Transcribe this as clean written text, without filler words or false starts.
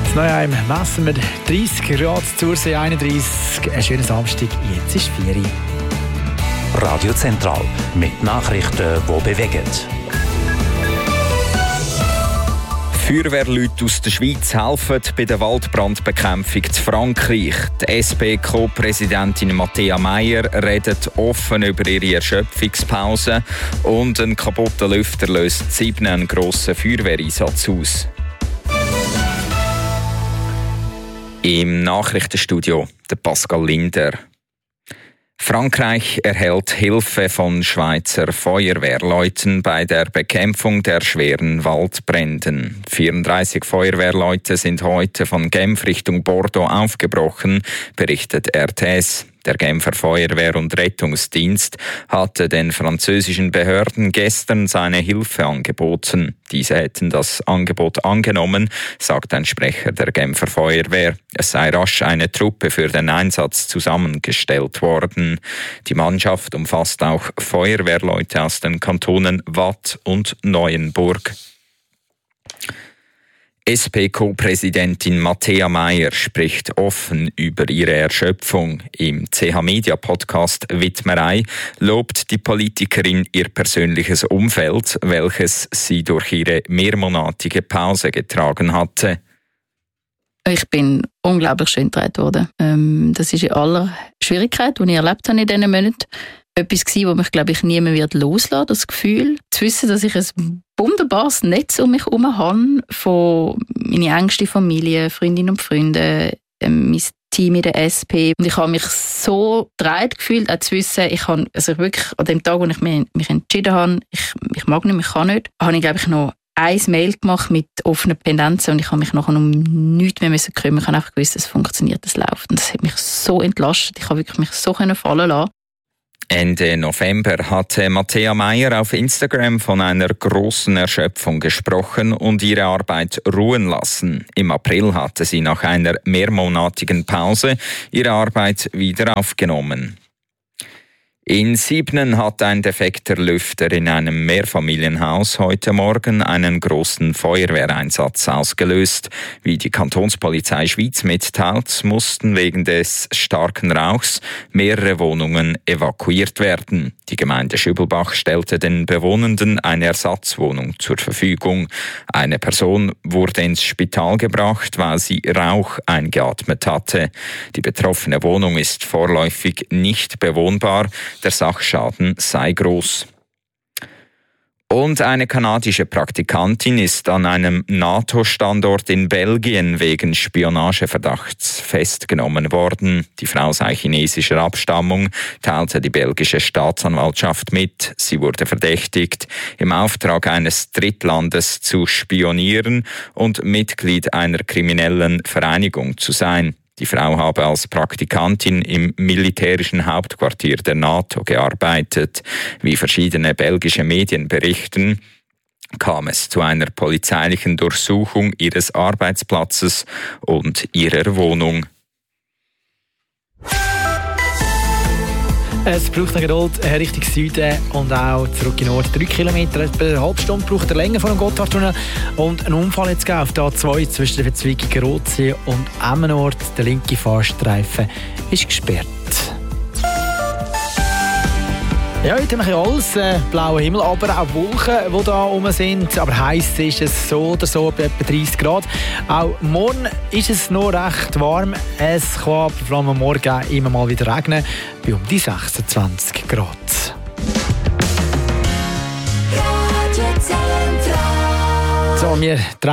In Neuheim messen wir 30 Grad, zur See 31. Ein schöner Samstag, jetzt ist 4 Uhr. Radio Zentral mit Nachrichten, die bewegen. Feuerwehrleute aus der Schweiz helfen bei der Waldbrandbekämpfung in Frankreich. Die SP-Co-Präsidentin Matthäa Meier redet offen über ihre Erschöpfungspause und ein kaputter Lüfter löst 7 einen grossen Feuerwehreinsatz aus. Im Nachrichtenstudio der Pascal Linder. Frankreich erhält Hilfe von Schweizer Feuerwehrleuten bei der Bekämpfung der schweren Waldbränden. 34 Feuerwehrleute sind heute von Genf Richtung Bordeaux aufgebrochen, berichtet RTS. Der Genfer Feuerwehr- und Rettungsdienst hatte den französischen Behörden gestern seine Hilfe angeboten. Diese hätten das Angebot angenommen, sagt ein Sprecher der Genfer Feuerwehr. Es sei rasch eine Truppe für den Einsatz zusammengestellt worden. Die Mannschaft umfasst auch Feuerwehrleute aus den Kantonen Waadt und Neuenburg. SP-Co-Präsidentin Matthäa Meier spricht offen über ihre Erschöpfung. Im CH-Media-Podcast «Widmerei» lobt die Politikerin ihr persönliches Umfeld, welches sie durch ihre mehrmonatige Pause getragen hatte. Ich bin unglaublich schön getragen worden. Das ist in aller Schwierigkeit, die ich erlebt habe in diesen Monaten. Etwas war, das mich, glaube ich, niemand wird loslassen. Das Gefühl, zu wissen, dass ich ein wunderbares Netz um mich herum habe, von meiner engsten Familie, Freundinnen und Freunde, mein Team in der SP. Und ich habe mich so getragen gefühlt, auch zu wissen, ich wirklich an dem Tag, wo ich mich entschieden habe, ich mag nicht, ich kann nicht, habe ich, glaube ich, noch ein Mail gemacht mit offenen Pendenzen und ich habe mich nachher um nichts mehr kümmern. Ich habe einfach gewusst, es funktioniert, es läuft. Und das hat mich so entlastet. Ich habe wirklich mich so fallen lassen. Ende November hatte Matthäa Meier auf Instagram von einer grossen Erschöpfung gesprochen und ihre Arbeit ruhen lassen. Im April hatte sie nach einer mehrmonatigen Pause ihre Arbeit wieder aufgenommen. In Siebnen hat ein defekter Lüfter in einem Mehrfamilienhaus heute Morgen einen grossen Feuerwehreinsatz ausgelöst. Wie die Kantonspolizei Schweiz mitteilt, mussten wegen des starken Rauchs mehrere Wohnungen evakuiert werden. Die Gemeinde Schübelbach stellte den Bewohnenden eine Ersatzwohnung zur Verfügung. Eine Person wurde ins Spital gebracht, weil sie Rauch eingeatmet hatte. Die betroffene Wohnung ist vorläufig nicht bewohnbar. Der Sachschaden sei groß. Und eine kanadische Praktikantin ist an einem NATO-Standort in Belgien wegen Spionageverdachts festgenommen worden. Die Frau sei chinesischer Abstammung, teilte die belgische Staatsanwaltschaft mit. Sie wurde verdächtigt, im Auftrag eines Drittlandes zu spionieren und Mitglied einer kriminellen Vereinigung zu sein. Die Frau habe als Praktikantin im militärischen Hauptquartier der NATO gearbeitet. Wie verschiedene belgische Medien berichten, kam es zu einer polizeilichen Durchsuchung ihres Arbeitsplatzes und ihrer Wohnung. Es braucht eine Geduld Richtung Süden und auch zurück in Norden. 3 Kilometer, etwa eine halbe Stunde braucht der Länge von dem Gotthardtunnel. Und ein Unfall jetzt auf der A2 zwischen der Verzweigung Rotsee und Emmenort. Der linke Fahrstreifen ist gesperrt. Ja, heute haben wir alles, blauer Himmel, aber auch Wolken, die da oben sind. Aber heiß ist es so oder so, bei etwa 30 Grad. Auch morgen ist es noch recht warm. Es kann aber vor allem am Morgen immer mal wieder regnen, bei um die 26 Grad. So, wir